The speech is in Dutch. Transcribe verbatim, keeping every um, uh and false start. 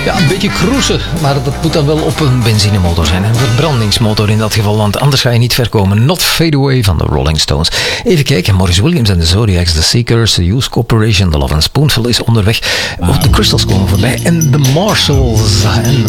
Ja, een beetje cruisen, maar dat moet dan wel op een benzinemotor zijn. Een verbrandingsmotor in dat geval, want anders ga je niet ver komen. Not Fade Away van de Rolling Stones. Even kijken, Maurice Williams en de Zodiacs, The Seekers, The Youth Corporation, The Love and Spoonful is onderweg. Ook de Crystals komen voorbij en de Marshalls. En